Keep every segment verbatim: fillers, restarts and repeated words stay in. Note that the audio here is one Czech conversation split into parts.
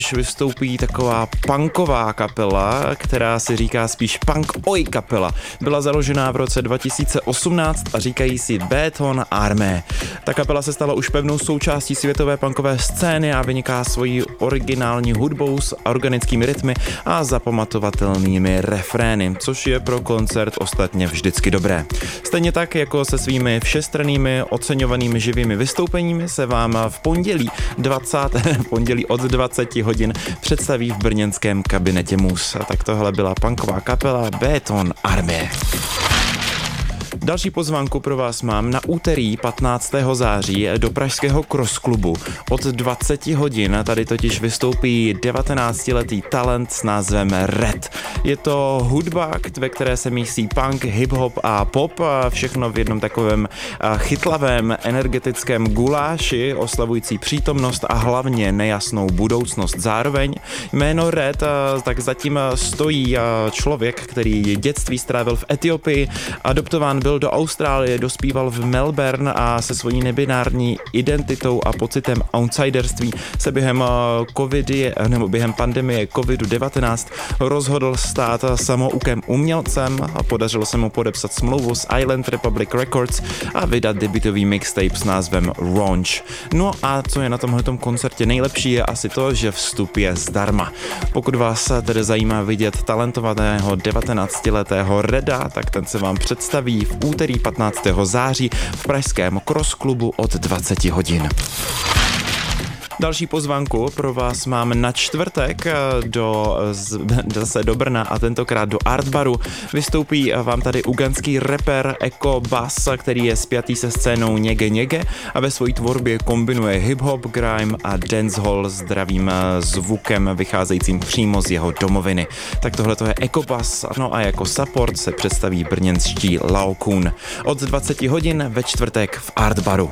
Vystoupí taková punková kapela, která si říká spíš punk oi kapela. Byla založená v roce dva tisíce osmnáct a říkají si Béton Armée. Ta kapela se stala už pevnou součástí světové punkové scény a vyniká svojí originální hudbou s organickými rytmy a zapamatovatelnými refrény, což je pro koncert ostatně vždycky dobré. Stejně tak jako se svými všestrannými oceňovanými živými vystoupeními se vám v pondělí dvacátého pondělí od dvaceti hodin představí v brněnském kabinetě Mus. A tak tohle byla punková kapela Béton Armée. Další pozvánku pro vás mám na úterý patnáctého září do pražského Cross klubu. Od dvaceti hodin tady totiž vystoupí devatenáctiletý talent s názvem Red. Je to hudba, ve které se mísí punk, hip-hop a pop, a všechno v jednom takovém chytlavém, energetickém guláši, oslavující přítomnost a hlavně nejasnou budoucnost. Zároveň jméno Red tak zatím stojí člověk, který dětství strávil v Etiopii, adoptován byl do Austrálie, dospíval v Melbourne a se svojí nebinární identitou a pocitem outsiderství se během covidy, nebo během pandemie covidu devatenáct rozhodl stát samoukem umělcem a podařilo se mu podepsat smlouvu s Island Republic Records a vydat debutový mixtape s názvem Raunch. No a co je na tomhletom koncertě nejlepší, je asi to, že vstup je zdarma. Pokud vás tedy zajímá vidět talentovaného devatenáctiletého Reda, tak ten se vám představí v úterý patnáctého září v pražském Cross klubu od dvaceti hodin. Další pozvánku pro vás mám na čtvrtek do, zase do Brna a tentokrát do Art Baru. Vystoupí vám tady ugandský rapper Eko Bass, který je spjatý se scénou Něge Něge a ve své tvorbě kombinuje hip-hop, grime a dancehall s zdravým zvukem vycházejícím přímo z jeho domoviny. Tak tohle to je Eko Bass, no a jako support se představí brněnští Laokun. Od dvaceti hodin ve čtvrtek v Art Baru.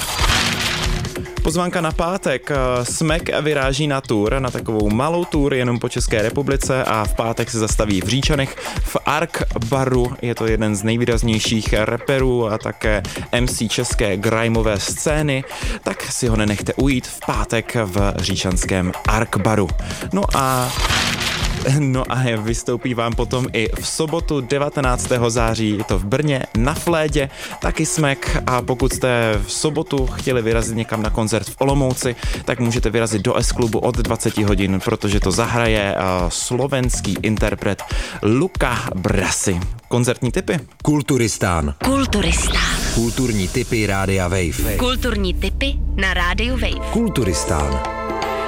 Pozvánka na pátek. Smek vyráží na tour, na takovou malou tour jenom po České republice a v pátek se zastaví v Říčanech v Ark Baru. Je to jeden z nejvýraznějších rapperů a také em cé české grimeové scény, tak si ho nenechte ujít v pátek v říčanském Ark Baru. No a No a vystoupí vám potom i v sobotu devatenáctého září, je to v Brně, na Flédě, taky Smek, a pokud jste v sobotu chtěli vyrazit někam na koncert v Olomouci, tak můžete vyrazit do S-klubu od dvaceti hodin, protože to zahraje uh, slovenský interpret Luka Brasi. Koncertní tipy? Kulturistán. Kulturistán. Kulturní tipy Rádia Wave. Kulturní tipy na Rádiu Wave. Kulturistán.